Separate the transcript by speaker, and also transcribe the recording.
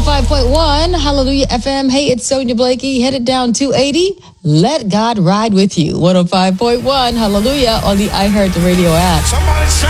Speaker 1: 105.1 Hallelujah FM. Hey, it's Sonia Blakey, headed down 280. Let God ride with you. 105.1 Hallelujah on the iHeart Radio app.
Speaker 2: Somebody shout